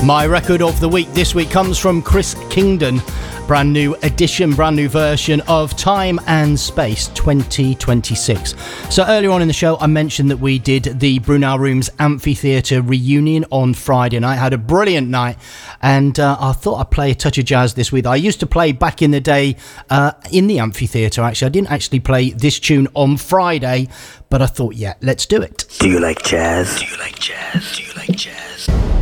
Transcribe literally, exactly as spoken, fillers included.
My record of the week this week comes from Chris Kingdon. Brand new edition, brand new version of Time and Space twenty twenty-six. So earlier on in the show, I mentioned that we did the Brunel Rooms Amphitheatre reunion on Friday night. I had a brilliant night, and uh, I thought I'd play a touch of jazz this week. I used to play back in the day uh, in the amphitheatre, actually. I didn't actually play this tune on Friday, but I thought, yeah, let's do it. Do you like jazz? Do you like jazz? Do you like jazz?